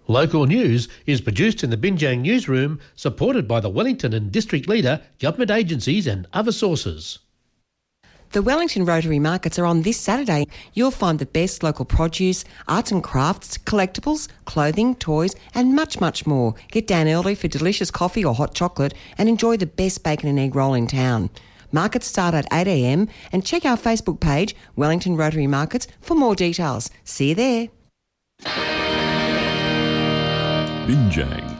Local news is produced in the Binjang newsroom, supported by the Wellington and District Leader, government agencies and other sources. The Wellington Rotary Markets are on this Saturday. You'll find the best local produce, arts and crafts, collectibles, clothing, toys and much, much more. Get down early for delicious coffee or hot chocolate and enjoy the best bacon and egg roll in town. Markets start at 8 a.m. and check our Facebook page, Wellington Rotary Markets, for more details. See you there. Binjang.